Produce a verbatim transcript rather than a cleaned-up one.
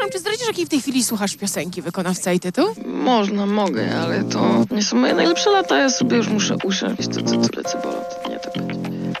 Przepraszam, czy zdradzisz, jakiej w tej chwili słuchasz piosenki, wykonawca i tytuł? Można, mogę, ale to nie są moje najlepsze lata. Ja sobie już muszę usiąść, to co tu lecę bolot.